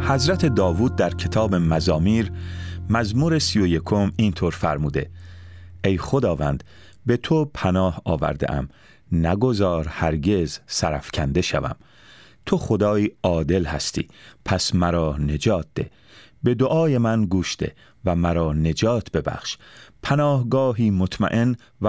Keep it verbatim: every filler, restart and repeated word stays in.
حضرت داوود در کتاب مزامیر مزمور سی و یکم اینطور فرموده: ای خداوند، به تو پناه آورده ام، نگذار هرگز سرافکنده شوم. تو خدای عادل هستی، پس مرا نجات ده. به دعای من گوش ده و مرا نجات ببخش. پناهگاهی مطمئن و